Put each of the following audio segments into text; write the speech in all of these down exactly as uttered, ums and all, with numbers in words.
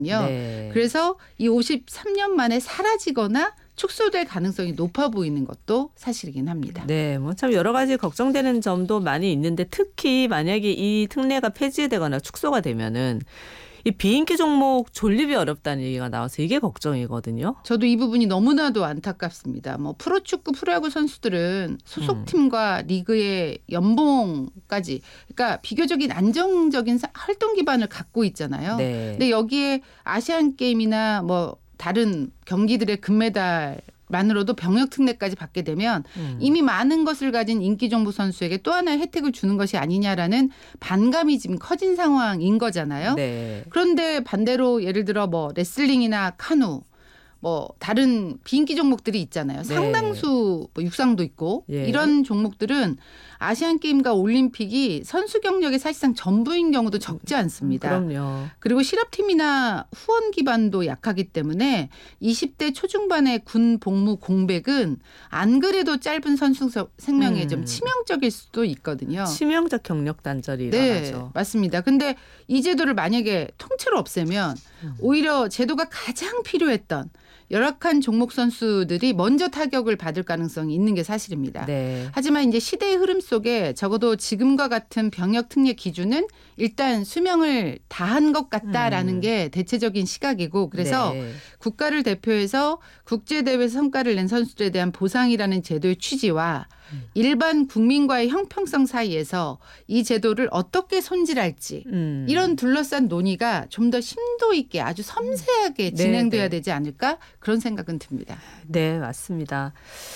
네. 그래서 이 오십삼 년 만에 사라지거나 축소될 가능성이 높아 보이는 것도 사실이긴 합니다. 네, 뭐 참 여러 가지 걱정되는 점도 많이 있는데 특히 만약에 이 특례가 폐지되거나 축소가 되면은 이 비인기 종목 존립이 어렵다는 얘기가 나와서 이게 걱정이거든요. 저도 이 부분이 너무나도 안타깝습니다. 뭐 프로축구, 프로야구 선수들은 소속팀과 음. 리그의 연봉까지, 그러니까 비교적인 안정적인 활동 기반을 갖고 있잖아요. 네. 근데 여기에 아시안 게임이나 뭐 다른 경기들의 금메달 만으로도 병역 특례까지 받게 되면 음. 이미 많은 것을 가진 인기 종목 선수에게 또 하나의 혜택을 주는 것이 아니냐라는 반감이 지금 커진 상황인 거잖아요. 네. 그런데 반대로 예를 들어 뭐 레슬링이나 카누, 뭐 다른 비인기 종목들이 있잖아요. 네. 상당수 뭐 육상도 있고 예. 이런 종목들은 아시안 게임과 올림픽이 선수 경력의 사실상 전부인 경우도 적지 않습니다. 그럼요. 그리고 실업팀이나 후원 기반도 약하기 때문에 이십 대 초중반의 군 복무 공백은 안 그래도 짧은 선수 생명에 음. 좀 치명적일 수도 있거든요. 치명적 경력 단절이 네, 일어나죠. 맞습니다. 근데 이 제도를 만약에 통째로 없애면 음. 오히려 제도가 가장 필요했던 열악한 종목 선수들이 먼저 타격을 받을 가능성이 있는 게 사실입니다. 네. 하지만 이제 시대의 흐름 속에 적어도 지금과 같은 병역 특례 기준은 일단 수명을 다한 것 같다라는 음. 게 대체적인 시각이고, 그래서 네. 국가를 대표해서 국제대회에서 성과를 낸 선수들에 대한 보상이라는 제도의 취지와 음. 일반 국민과의 형평성 사이에서 이 제도를 어떻게 손질할지 음. 이런 둘러싼 논의가 좀 더 심도 있게 아주 섬세하게 진행돼야 네, 네. 되지 않을까, 그런 생각은 듭니다. 네, 맞습니다.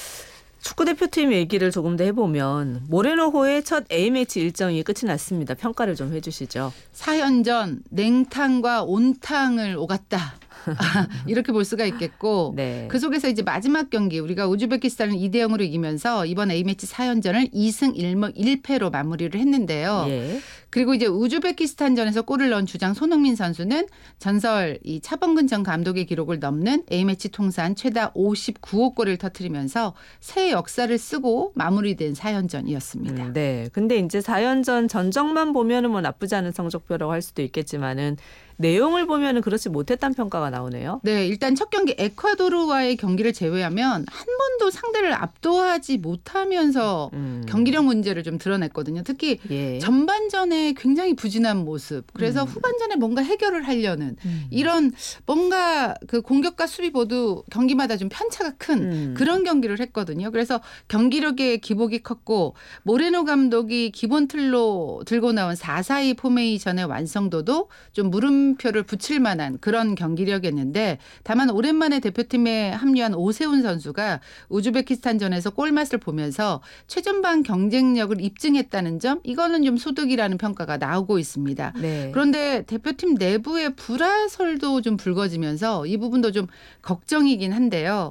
축구대표팀 얘기를 조금 더 해보면 모레노호의 첫 A매치 일정이 끝이 났습니다. 평가를 좀 해주시죠. 사 연전 냉탕과 온탕을 오갔다. 이렇게 볼 수가 있겠고 네. 그 속에서 이제 마지막 경기 우리가 우즈베키스탄을 이 대 영으로 이기면서 이번 A매치 사 연전을 이 승 일 무 일 패로 마무리를 했는데요. 예. 그리고 이제 우즈베키스탄전에서 골을 넣은 주장 손흥민 선수는 전설 이 차범근 전 감독의 기록을 넘는 A매치 통산 최다 오십구 호 골을 터뜨리면서 새 역사를 쓰고 마무리된 사 연전이었습니다. 음, 네. 근데 이제 사 연전 전적만 보면은 뭐 나쁘지 않은 성적표라고 할 수도 있겠지만은 내용을 보면은 그렇지 못했다는 평가가 나오네요. 네, 일단 첫 경기 에콰도르와의 경기를 제외하면 한 번도 상대를 압도하지 못하면서 음. 경기력 문제를 좀 드러냈거든요. 특히 예. 전반전에 굉장히 부진한 모습. 그래서 음. 후반전에 뭔가 해결을 하려는 음. 이런 뭔가 그 공격과 수비 모두 경기마다 좀 편차가 큰 음. 그런 경기를 했거든요. 그래서 경기력의 기복이 컸고 모레노 감독이 기본 틀로 들고 나온 사 사이 포메이션의 완성도도 좀 물음 표를 붙일 만한 그런 경기력이었는데, 다만 오랜만에 대표팀에 합류한 오세훈 선수가 우즈베키스탄전에서 골맛을 보면서 최전방 경쟁력을 입증했다는 점, 이거는 좀 소득이라는 평가가 나오고 있습니다. 네. 그런데 대표팀 내부의 불화설도 좀 불거지면서 이 부분도 좀 걱정이긴 한데요.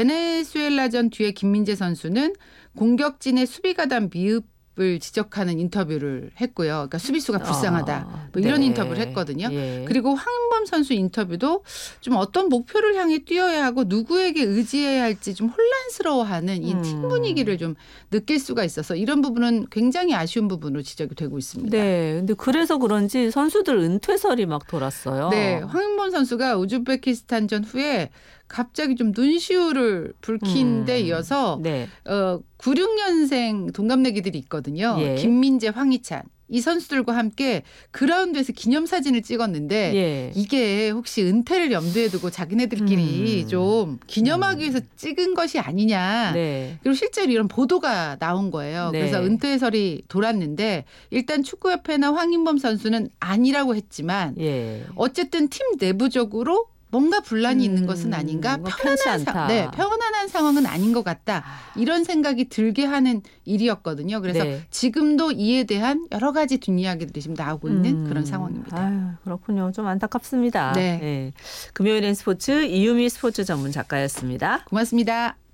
베네수엘라전 뒤에 김민재 선수는 공격진의 수비가담 미흡 을 지적하는 인터뷰를 했고요. 그러니까 수비수가 불쌍하다. 아, 뭐 이런 네. 인터뷰를 했거든요. 예. 그리고 황인범 선수 인터뷰도 좀 어떤 목표를 향해 뛰어야 하고 누구에게 의지해야 할지 좀 혼란스러워하는 이 팀 음. 분위기를 좀 느낄 수가 있어서 이런 부분은 굉장히 아쉬운 부분으로 지적이 되고 있습니다. 네. 근데 그래서 그런지 선수들 은퇴설이 막 돌았어요. 네. 황인범 선수가 우즈베키스탄전 후에 갑자기 좀 눈시울을 붉힌 음. 데 이어서 네. 어, 구십육 년생 동갑내기들이 있거든요. 예. 김민재, 황희찬. 이 선수들과 함께 그라운드에서 기념사진을 찍었는데 예. 이게 혹시 은퇴를 염두에 두고 자기네들끼리 음. 좀 기념하기 위해서 찍은 것이 아니냐. 네. 그리고 실제로 이런 보도가 나온 거예요. 네. 그래서 은퇴설이 돌았는데 일단 축구협회나 황인범 선수는 아니라고 했지만 예. 어쨌든 팀 내부적으로 뭔가 분란이 음, 있는 것은 아닌가, 편안한, 사, 네, 편안한 상황은 아닌 것 같다, 이런 생각이 들게 하는 일이었거든요. 그래서 네. 지금도 이에 대한 여러 가지 뒷이야기들이 지금 나오고 있는 음, 그런 상황입니다. 아유, 그렇군요. 좀 안타깝습니다. 네. 네. 금요일엔 스포츠 이유미 스포츠 전문 작가였습니다. 고맙습니다.